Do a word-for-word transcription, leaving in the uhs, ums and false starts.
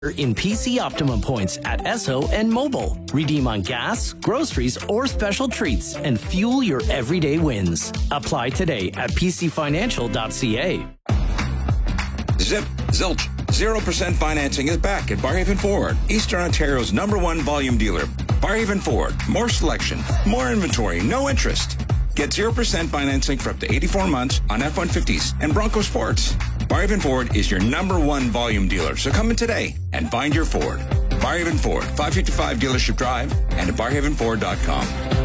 in P C Optimum points at Esso and Mobile. Redeem on gas, groceries, or special treats and fuel your everyday wins. Apply today at p c financial dot c a. Zip, zilch, zero percent financing is back at Barhaven Ford, Eastern Ontario's number one volume dealer. Barhaven Ford, more selection, more inventory, no interest. Get zero percent financing for up to eighty-four months on F one fifties and Bronco Sports. Barhaven Ford is your number one volume dealer, so come in today and find your Ford. Barhaven Ford, five fifty-five Dealership Drive and at barhaven ford dot com.